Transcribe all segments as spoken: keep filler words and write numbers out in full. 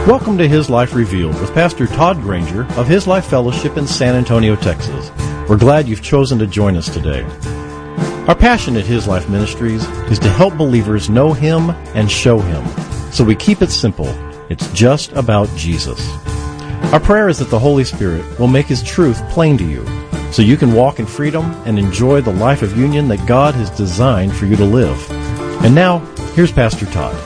Welcome to His Life Revealed with Pastor Todd Granger of His Life Fellowship in San Antonio, Texas. We're glad you've chosen to join us today. Our passion at His Life Ministries is to help believers know Him and show Him. So we keep it simple. It's just about Jesus. Our prayer is that the Holy Spirit will make His truth plain to you, so you can walk in freedom and enjoy the life of union that God has designed for you to live. And now, here's Pastor Todd.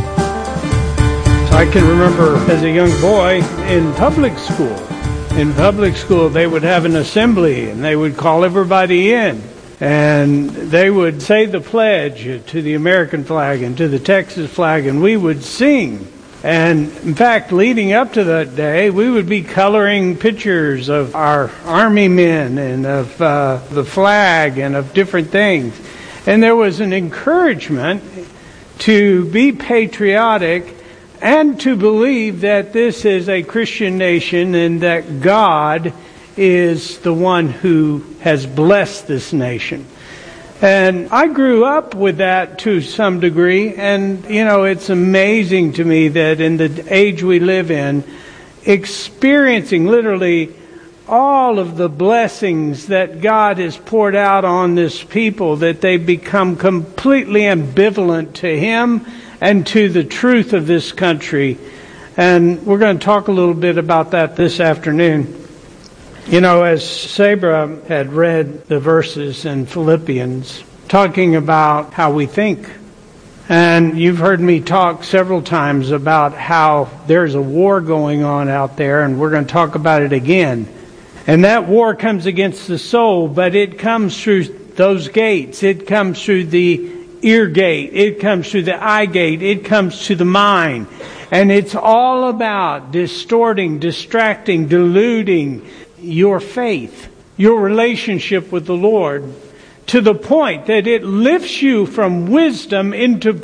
I can remember as a young boy in public school. In public school, they would have an assembly, and they would call everybody in. And they would say the pledge to the American flag and to the Texas flag, and we would sing. And in fact, leading up to that day, we would be coloring pictures of our Army men and of uh, the flag and of different things. And there was an encouragement to be patriotic and to believe that this is a Christian nation and that God is the one who has blessed this nation. And I grew up with that to some degree, and, you know, it's amazing to me that in the age we live in, experiencing literally all of the blessings that God has poured out on this people, that they become completely ambivalent to Him and to the truth of this country. And we're going to talk a little bit about that this afternoon. You know, as Sabra had read the verses in Philippians, talking about how we think. And you've heard me talk several times about how there's a war going on out there, and we're going to talk about it again. And that war comes against the soul, but it comes through those gates. It comes through the ear gate. It comes through the eye gate. It comes to the mind. And it's all about distorting, distracting, diluting your faith, your relationship with the Lord, to the point that it lifts you from wisdom into